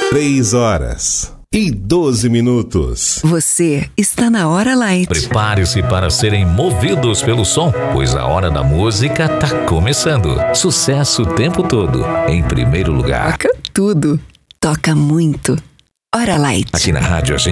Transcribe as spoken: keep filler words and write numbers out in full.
Três horas e doze minutos. Você está na Hora Light. Prepare-se para serem movidos pelo som, pois a Hora da Música tá começando. Sucesso o tempo todo, em primeiro lugar. Toca tudo. Toca muito. Hora Light. Aqui na rádio a gente